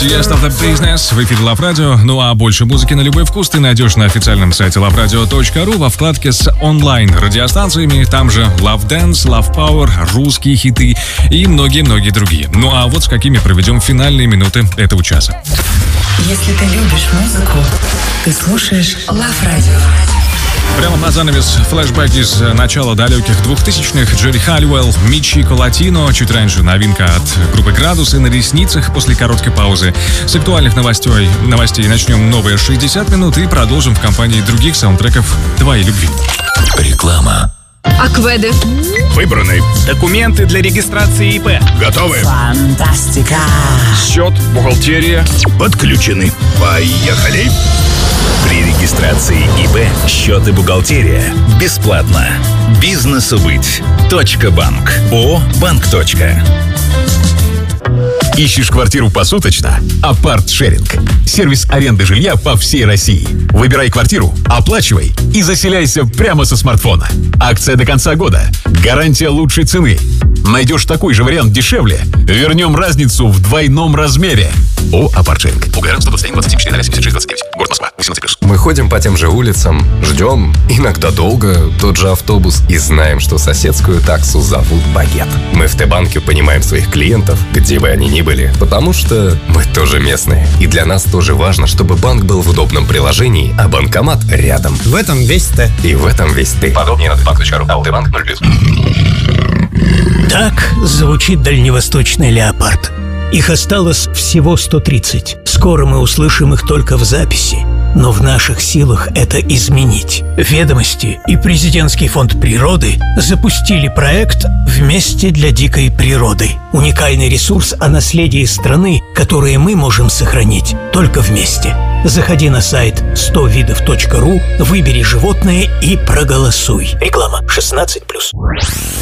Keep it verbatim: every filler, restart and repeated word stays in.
Yes of the Business в эфире Love Radio. Ну а больше музыки на любой вкус ты найдешь на официальном сайте лав радио точка ру во вкладке с онлайн-радиостанциями. Там же Love Dance, Love Power, русские хиты и многие-многие другие. Ну а вот с какими проведем финальные минуты этого часа. Если ты любишь музыку, ты слушаешь Love Radio. Прямо на занавес флешбэк из начала далеких двухтысячных. Джерри Халлиуэлл, Мичи Колатино. Чуть раньше новинка от группы «Градусы» на ресницах после короткой паузы. С актуальных новостей, новостей начнем новые шестьдесят минут и продолжим в компании других саундтреков «Твоей любви». Реклама. Акведы. Выбраны. Документы для регистрации ИП. Готовы. Фантастика. Счет, бухгалтерия. Подключены. Поехали. При регистрации ИП счет и бухгалтерия бесплатно. Бизнесу быть. Точка банк. ООО «Банк. Ищешь квартиру посуточно? Апарт-шеринг. Сервис аренды жилья по всей России. Выбирай квартиру, оплачивай и заселяйся прямо со смартфона. Акция до конца года. Гарантия лучшей цены. Найдешь такой же вариант дешевле? Вернем разницу в двойном размере. О, Апарт-шеринг. УГР сто двадцать один двадцать четыре семьдесят шесть двадцать девять. Город Москва. восемнадцать плюс. Мы ходим по тем же улицам, ждем, иногда долго, тот же автобус и знаем, что соседскую таксу зовут Багет. Мы в Т-банке понимаем своих клиентов, где бы они ни были, потому что мы тоже местные. И для нас тоже важно, чтобы банк был в удобном приложении, а банкомат рядом. В этом весь Т. И в этом весь ты. Подробнее на т-банк точка ру. АО «Т-банк» ноль плюс. Так звучит дальневосточный леопард. Их осталось всего сто тридцать. Скоро мы услышим их только в записи. Но в наших силах это изменить. «Ведомости» и Президентский фонд природы запустили проект «Вместе для дикой природы». Уникальный ресурс о наследии страны, которое мы можем сохранить только вместе. Заходи на сайт сто видов точка ру, выбери животное и проголосуй. Реклама шестнадцать плюс.